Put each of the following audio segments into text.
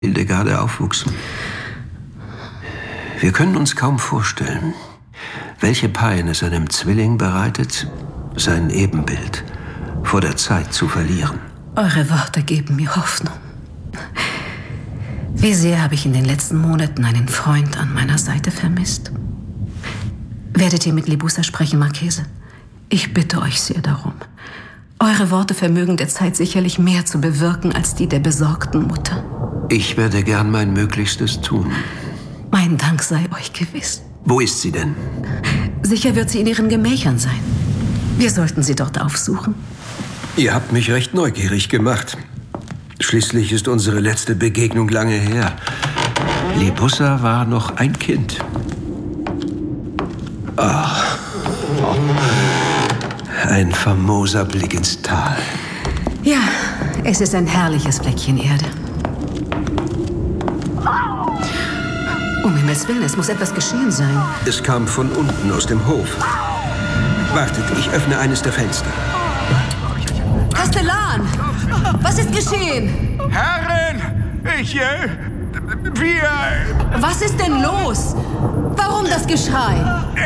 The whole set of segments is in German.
Hildegard aufwuchsen. Wir können uns kaum vorstellen, welche Pein es einem Zwilling bereitet, sein Ebenbild vor der Zeit zu verlieren. Eure Worte geben mir Hoffnung. Wie sehr habe ich in den letzten Monaten einen Freund an meiner Seite vermisst. Werdet ihr mit Libussa sprechen, Marchese? Ich bitte euch sehr darum. Eure Worte vermögen der Zeit sicherlich mehr zu bewirken als die der besorgten Mutter. Ich werde gern mein Möglichstes tun. Mein Dank sei euch gewiss. Wo ist sie denn? Sicher wird sie in ihren Gemächern sein. Wir sollten sie dort aufsuchen. Ihr habt mich recht neugierig gemacht. Schließlich ist unsere letzte Begegnung lange her. Libussa war noch ein Kind. Ach, ein famoser Blick ins Tal. Ja, es ist ein herrliches Fleckchen Erde. Um Himmels Willen, es muss etwas geschehen sein. Es kam von unten aus dem Hof. Wartet, ich öffne eines der Fenster. Kastellan! Was ist geschehen? Herrin! Wir... Was ist denn los? Warum das Geschrei?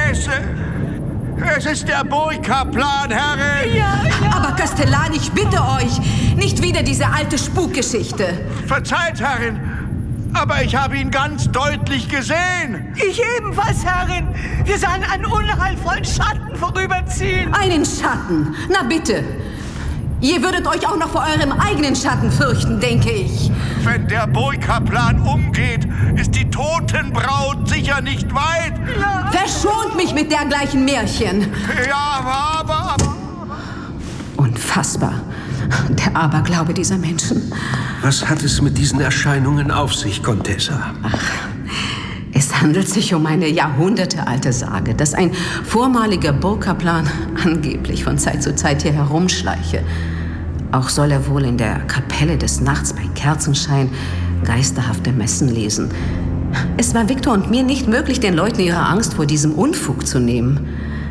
Es ist der Burgkaplan, Herrin! Ja. Aber Kastellan, ich bitte euch, nicht wieder diese alte Spukgeschichte. Verzeiht, Herrin, aber ich habe ihn ganz deutlich gesehen. Ich ebenfalls, Herrin. Wir sahen einen unheilvollen Schatten vorüberziehen. Einen Schatten? Na bitte. Ihr würdet euch auch noch vor eurem eigenen Schatten fürchten, denke ich. Wenn der Burgkaplan umgeht, ist die Totenbraut sicher nicht weit. Ja. Verschont mich mit dergleichen Märchen. Ja, aber... Unfassbar. Der Aberglaube dieser Menschen. Was hat es mit diesen Erscheinungen auf sich, Contessa? Ach, es handelt sich um eine jahrhundertealte Sage, dass ein vormaliger Burgkaplan angeblich von Zeit zu Zeit hier herumschleiche. Auch soll er wohl in der Kapelle des Nachts bei Kerzenschein geisterhafte Messen lesen. Es war Viktor und mir nicht möglich, den Leuten ihre Angst vor diesem Unfug zu nehmen.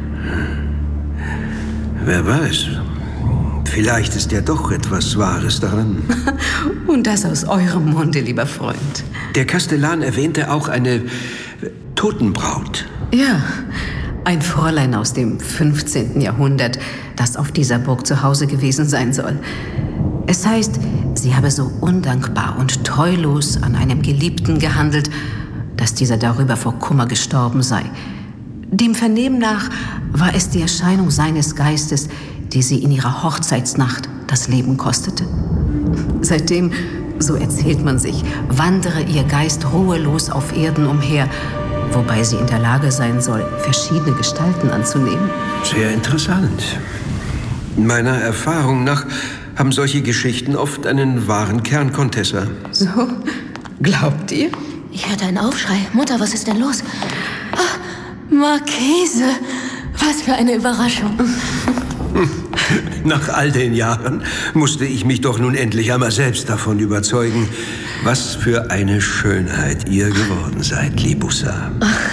Wer weiß. Vielleicht ist ja doch etwas Wahres daran. Und das aus eurem Munde, lieber Freund. Der Kastellan erwähnte auch eine Totenbraut. Ja, ein Fräulein aus dem 15. Jahrhundert, das auf dieser Burg zu Hause gewesen sein soll. Es heißt, sie habe so undankbar und treulos an einem Geliebten gehandelt, dass dieser darüber vor Kummer gestorben sei. Dem Vernehmen nach war es die Erscheinung seines Geistes, die sie in ihrer Hochzeitsnacht das Leben kostete. Seitdem, so erzählt man sich, wandere ihr Geist ruhelos auf Erden umher, wobei sie in der Lage sein soll, verschiedene Gestalten anzunehmen. Sehr interessant. Meiner Erfahrung nach haben solche Geschichten oft einen wahren Kern, Contessa. So? Glaubt ihr? Ich hörte einen Aufschrei. Mutter, was ist denn los? Ach, Marchese, was für eine Überraschung. Nach all den Jahren musste ich mich doch nun endlich einmal selbst davon überzeugen, was für eine Schönheit ihr geworden seid, Libussa.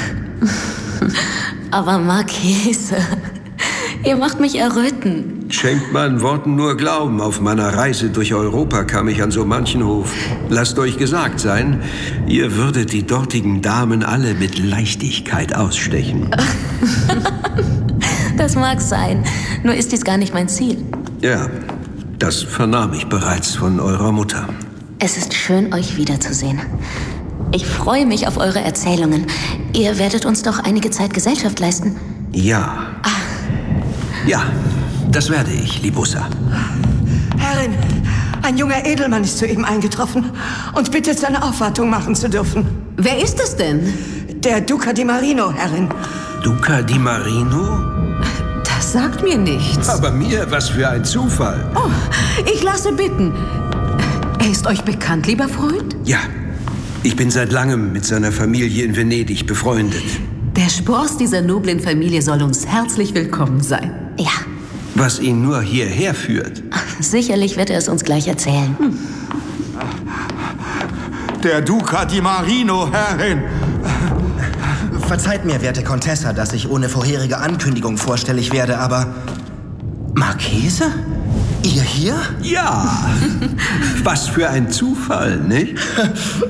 Aber Marchese, ihr macht mich erröten. Schenkt meinen Worten nur Glauben. Auf meiner Reise durch Europa kam ich an so manchen Hof. Lasst euch gesagt sein, ihr würdet die dortigen Damen alle mit Leichtigkeit ausstechen. Das mag sein, nur ist dies gar nicht mein Ziel. Ja, das vernahm ich bereits von eurer Mutter. Es ist schön, euch wiederzusehen. Ich freue mich auf eure Erzählungen. Ihr werdet uns doch einige Zeit Gesellschaft leisten. Ja. Ja, das werde ich, Libussa. Herrin, ein junger Edelmann ist soeben eingetroffen und bittet, seine Aufwartung machen zu dürfen. Wer ist es denn? Der Duca di Marino, Herrin. Duca di Marino? Das sagt mir nichts. Aber mir, was für ein Zufall. Oh, ich lasse bitten. Er ist euch bekannt, lieber Freund? Ja, ich bin seit langem mit seiner Familie in Venedig befreundet. Der Spross dieser noblen Familie soll uns herzlich willkommen sein. Ja. Was ihn nur hierher führt. Sicherlich wird er es uns gleich erzählen. Der Duca di Marino, Herrin. Verzeiht mir, werte Contessa, dass ich ohne vorherige Ankündigung vorstellig werde, aber... Marchese? Ihr hier? Ja, was für ein Zufall, nicht?